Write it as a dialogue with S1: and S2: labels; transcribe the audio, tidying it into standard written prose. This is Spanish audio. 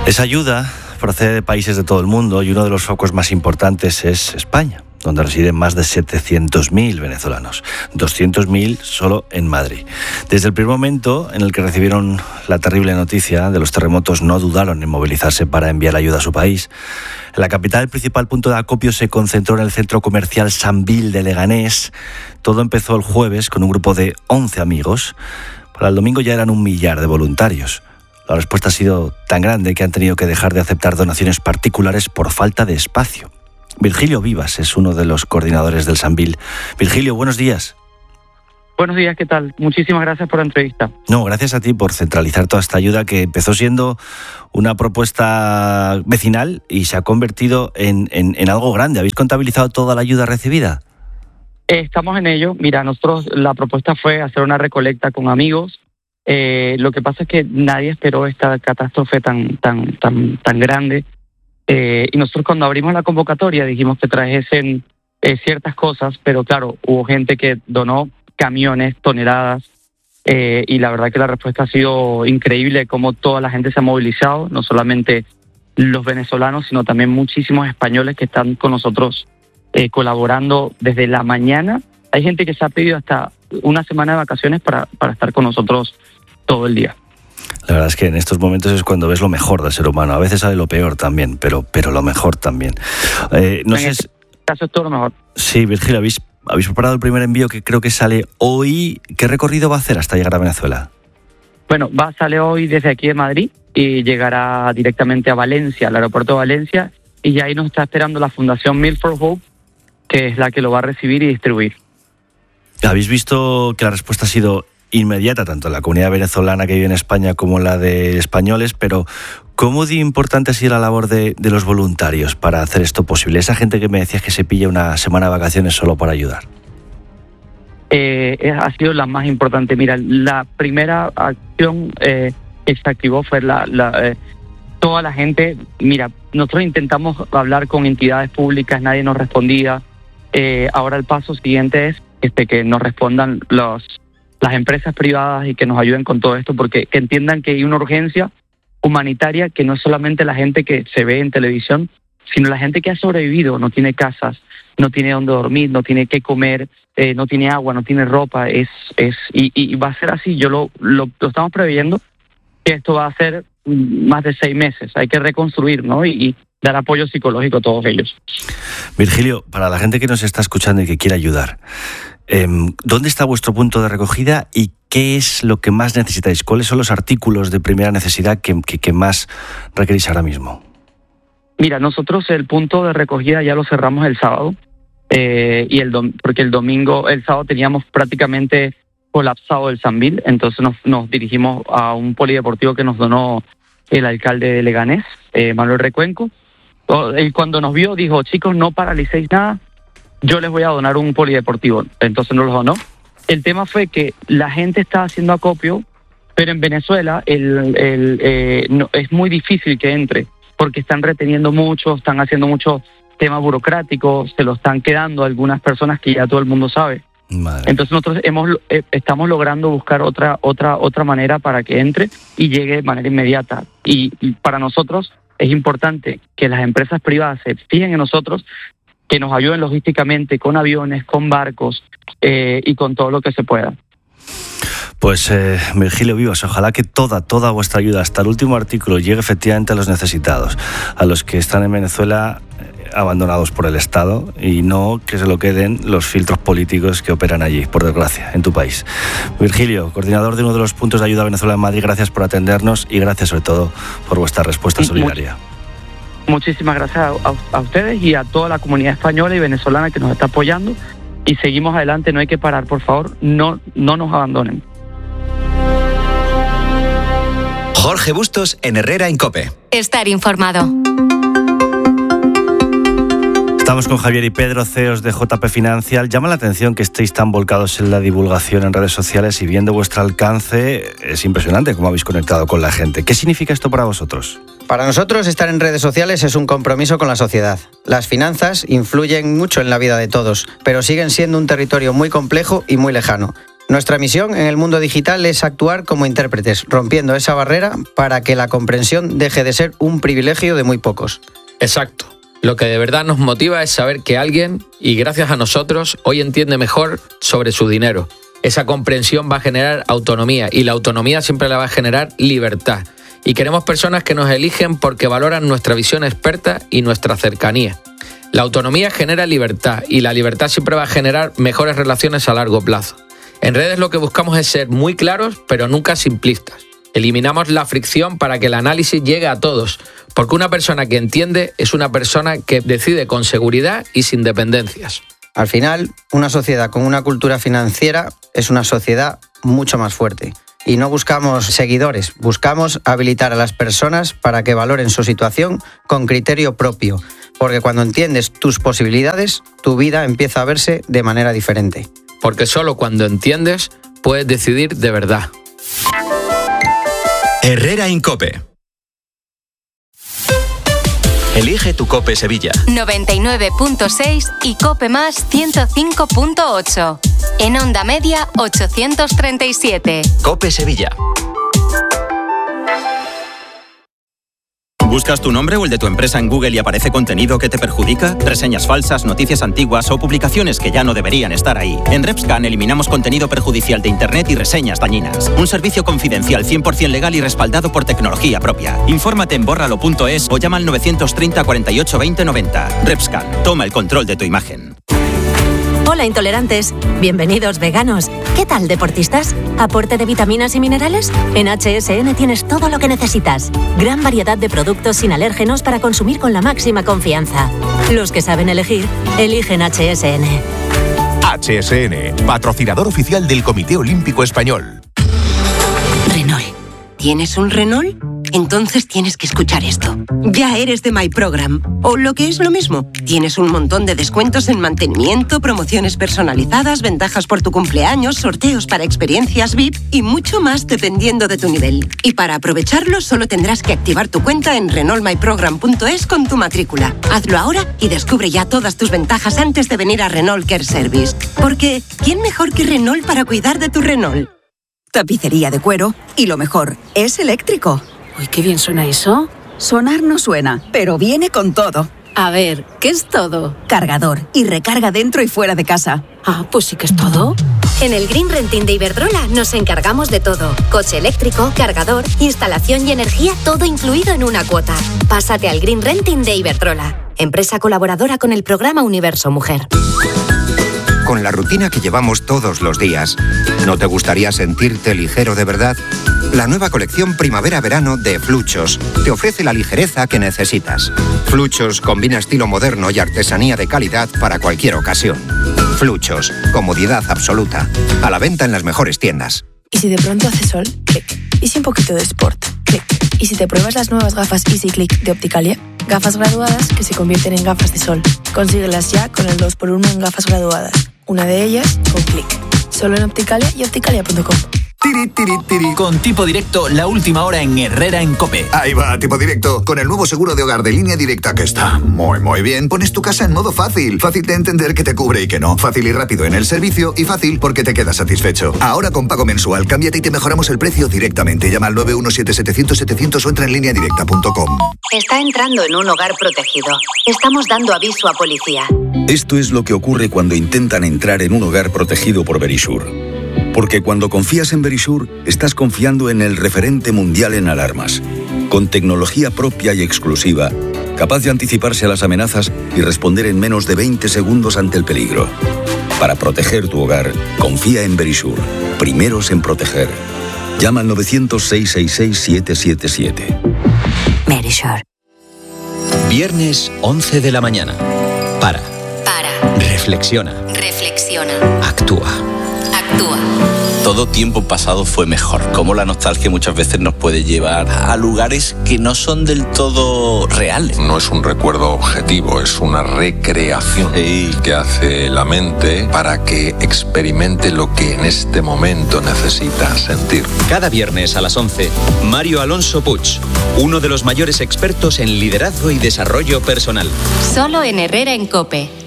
S1: Esa ayuda procede de países de todo el mundo y uno de los focos más importantes es España, donde residen más de 700.000 venezolanos, 200.000 solo en Madrid. Desde el primer momento en el que recibieron la terrible noticia de los terremotos, no dudaron en movilizarse para enviar ayuda a su país. En la capital, el principal punto de acopio se concentró en el centro comercial Sambil de Leganés. Todo empezó el jueves con un grupo de 11 amigos. Para el domingo ya eran 1 millar de voluntarios. La respuesta ha sido tan grande que han tenido que dejar de aceptar donaciones particulares por falta de espacio. Virgilio Vivas es uno de los coordinadores del Sambil. Virgilio, buenos días.
S2: Buenos días, ¿qué tal? Muchísimas gracias por la entrevista.
S1: No, gracias a ti por centralizar toda esta ayuda que empezó siendo una propuesta vecinal y se ha convertido en algo grande. ¿Habéis contabilizado toda la ayuda recibida?
S2: Estamos en ello. Mira, nosotros la propuesta fue hacer una recolecta con amigos. Lo que pasa es que nadie esperó esta catástrofe tan grande. Y nosotros cuando abrimos la convocatoria dijimos que trajesen ciertas cosas, pero claro, hubo gente que donó camiones, toneladas, y la verdad que la respuesta ha sido increíble, cómo toda la gente se ha movilizado, no solamente los venezolanos, sino también muchísimos españoles que están con nosotros colaborando desde la mañana. Hay gente que se ha pedido hasta una semana de vacaciones para estar con nosotros todo el día.
S1: La verdad es que en estos momentos es cuando ves lo mejor del ser humano. A veces sale lo peor también, pero lo mejor también.
S2: En este caso es todo lo mejor.
S1: Sí, Virgilio, habéis preparado el primer envío que creo que sale hoy. ¿Qué recorrido va a hacer hasta llegar a Venezuela?
S2: Bueno, sale hoy desde aquí de Madrid y llegará directamente a Valencia, al aeropuerto de Valencia, y ya ahí nos está esperando la Fundación Meal for Hope, que es la que lo va a recibir y distribuir.
S1: Habéis visto que la respuesta ha sido inmediata, tanto en la comunidad venezolana que vive en España como en la de españoles, pero ¿cómo de importante ha sido la labor de los voluntarios para hacer esto posible? Esa gente que me decías que se pilla una semana de vacaciones solo para ayudar.
S2: Ha sido la más importante. Mira, la primera acción que se activó fue toda la gente. Mira, nosotros intentamos hablar con entidades públicas, nadie nos respondía. Ahora el paso siguiente es que nos respondan las empresas privadas y que nos ayuden con todo esto, porque que entiendan que hay una urgencia humanitaria, que no es solamente la gente que se ve en televisión, sino la gente que ha sobrevivido, no tiene casas, no tiene dónde dormir, no tiene qué comer, no tiene agua, no tiene ropa, y va a ser así. Yo lo estamos previendo que esto va a ser más de 6 meses. Hay que reconstruir, ¿no? Y dar apoyo psicológico a todos ellos.
S1: Virgilio, para la gente que nos está escuchando y que quiere ayudar, ¿dónde está vuestro punto de recogida y qué es lo que más necesitáis? ¿Cuáles son los artículos de primera necesidad que más requerís ahora mismo?
S2: Mira, nosotros el punto de recogida ya lo cerramos el sábado, porque el sábado teníamos prácticamente colapsado el Sambil, entonces nos dirigimos a un polideportivo que nos donó el alcalde de Leganés, Manuel Recuenco. Él cuando nos vio dijo: chicos, no paralicéis nada, yo les voy a donar un polideportivo. Entonces nos lo donó. El tema fue que la gente está haciendo acopio, pero en Venezuela es muy difícil que entre, porque están reteniendo mucho, están haciendo mucho tema burocrático, se lo están quedando algunas personas que ya todo el mundo sabe.
S1: Madre.
S2: Entonces nosotros estamos logrando buscar otra manera para que entre y llegue de manera inmediata. Y para nosotros es importante que las empresas privadas se fijen en nosotros, que nos ayuden logísticamente con aviones, con barcos y con todo lo que se pueda.
S1: Pues Virgilio Vivas, ojalá que toda vuestra ayuda, hasta el último artículo, llegue efectivamente a los necesitados, a los que están en Venezuela abandonados por el Estado, y no que se lo queden los filtros políticos que operan allí, por desgracia, en tu país. Virgilio, coordinador de uno de los puntos de ayuda a Venezuela en Madrid, gracias por atendernos y gracias sobre todo por vuestra respuesta solidaria.
S2: Muchísimas gracias a ustedes y a toda la comunidad española y venezolana que nos está apoyando, y seguimos adelante, no hay que parar, por favor, no nos abandonen.
S3: Jorge Bustos en Herrera en COPE.
S4: Estar informado.
S1: Estamos con Javier y Pedro, CEOs de JP Financial. Llama la atención que estéis tan volcados en la divulgación en redes sociales, y viendo vuestro alcance es impresionante cómo habéis conectado con la gente. ¿Qué significa esto para vosotros?
S5: Para nosotros, estar en redes sociales es un compromiso con la sociedad. Las finanzas influyen mucho en la vida de todos, pero siguen siendo un territorio muy complejo y muy lejano. Nuestra misión en el mundo digital es actuar como intérpretes, rompiendo esa barrera para que la comprensión deje de ser un privilegio de muy pocos.
S4: Exacto. Lo que de verdad nos motiva es saber que alguien, y gracias a nosotros, hoy entiende mejor sobre su dinero. Esa comprensión va a generar autonomía, y la autonomía siempre la va a generar libertad. Y queremos personas que nos eligen porque valoran nuestra visión experta y nuestra cercanía. La autonomía genera libertad, y la libertad siempre va a generar mejores relaciones a largo plazo. En redes lo que buscamos es ser muy claros, pero nunca simplistas. Eliminamos la fricción para que el análisis llegue a todos, porque una persona que entiende es una persona que decide con seguridad y sin dependencias.
S5: Al final, una sociedad con una cultura financiera es una sociedad mucho más fuerte. Y no buscamos seguidores, buscamos habilitar a las personas para que valoren su situación con criterio propio, porque cuando entiendes tus posibilidades, tu vida empieza a verse de manera diferente.
S4: Porque solo cuando entiendes, puedes decidir de verdad.
S3: Herrera en COPE. Elige tu COPE Sevilla.
S6: 99.6 y COPE más 105.8. En onda media 837.
S3: COPE Sevilla. ¿Buscas tu nombre o el de tu empresa en Google y aparece contenido que te perjudica? ¿Reseñas falsas, noticias antiguas o publicaciones que ya no deberían estar ahí? En RepScan eliminamos contenido perjudicial de Internet y reseñas dañinas. Un servicio confidencial 100% legal y respaldado por tecnología propia. Infórmate en bórralo.es o llama al 930 48 20 90. RepScan, toma el control de tu imagen.
S7: Hola intolerantes, bienvenidos veganos. ¿Qué tal deportistas? ¿Aporte de vitaminas y minerales? En HSN tienes todo lo que necesitas. Gran variedad de productos sin alérgenos para consumir con la máxima confianza. Los que saben elegir, eligen HSN.
S8: HSN, patrocinador oficial del Comité Olímpico Español.
S9: Renault. ¿Tienes un Renault? Entonces tienes que escuchar esto. Ya eres de My Program. O lo que es lo mismo, tienes un montón de descuentos en mantenimiento, promociones personalizadas, ventajas por tu cumpleaños, sorteos para experiencias VIP y mucho más dependiendo de tu nivel. Y para aprovecharlo solo tendrás que activar tu cuenta en renaultmyprogram.es con tu matrícula. Hazlo ahora y descubre ya todas tus ventajas antes de venir a Renault Care Service. Porque, ¿quién mejor que Renault para cuidar de tu Renault?
S10: Tapicería de cuero y lo mejor, es eléctrico.
S11: Uy, qué bien suena eso.
S10: Sonar no suena, pero viene con todo.
S11: A ver, ¿qué es todo?
S10: Cargador y recarga dentro y fuera de casa.
S11: Ah, pues sí que es todo.
S6: En el Green Renting de Iberdrola nos encargamos de todo. Coche eléctrico, cargador, instalación y energía, todo incluido en una cuota. Pásate al Green Renting de Iberdrola, empresa colaboradora con el programa Universo Mujer.
S12: Con la rutina que llevamos todos los días, ¿no te gustaría sentirte ligero de verdad? La nueva colección Primavera-Verano de Fluchos te ofrece la ligereza que necesitas. Fluchos combina estilo moderno y artesanía de calidad para cualquier ocasión. Fluchos, comodidad absoluta. A la venta en las mejores tiendas.
S13: ¿Y si de pronto hace sol? Clic. ¿Y si un poquito de sport? Clic. ¿Y si te pruebas las nuevas gafas Easy Click de Opticalia? Gafas graduadas que se convierten en gafas de sol. Consíguelas ya con el 2x1 en gafas graduadas. Una de ellas con Click. Solo en Opticalia y opticalia.com.
S14: Tiri, tiri, tiri. Con Tipo Directo, la última hora en Herrera en COPE.
S15: Ahí va, Tipo Directo, con el nuevo seguro de hogar de Línea Directa que está muy bien. Pones tu casa en modo fácil. Fácil de entender que te cubre y que no. Fácil y rápido en el servicio y fácil porque te quedas satisfecho. Ahora con pago mensual, cámbiate y te mejoramos el precio directamente. Llama al 917-700-700 o entra en lineadirecta.com.
S16: Está entrando en un hogar protegido. Estamos dando aviso a policía.
S17: Esto es lo que ocurre cuando intentan entrar en un hogar protegido por Verisure. Porque cuando confías en Verisure, estás confiando en el referente mundial en alarmas, con tecnología propia y exclusiva, capaz de anticiparse a las amenazas y responder en menos de 20 segundos ante el peligro. Para proteger tu hogar, confía en Verisure. Primeros en proteger. Llama al 900-666-777.
S6: Verisure.
S3: Viernes 11 de la mañana. Para. Reflexiona. Actúa.
S1: Todo tiempo pasado fue mejor. Cómo la nostalgia muchas veces nos puede llevar a lugares que no son del todo reales.
S18: No es un recuerdo objetivo, es una recreación que hace la mente para que experimente lo que en este momento necesita sentir.
S3: Cada viernes a las 11, Mario Alonso Puig, uno de los mayores expertos en liderazgo y desarrollo personal.
S6: Solo en Herrera en COPE.